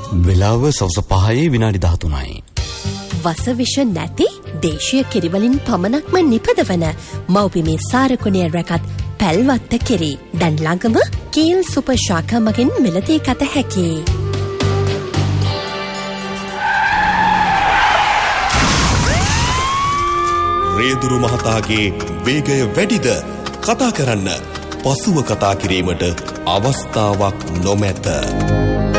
වෙලාව සවස 5:13. වසවිෂ නැති දේශීය කිරිවලින් පමණක්ම නිපදවන මව්බිමේ සාරකුණය රැකත් පැල්වත්ත කිරි. දැන් ළඟම කීල් සුපර් ශාඛා මගින් මිලදී ගත හැකියි. රේදුරු මහතාගේ වේගය වැඩිද? කතා කරන්න. පසුව කතා කිරීමට අවස්ථාවක් නොමැත.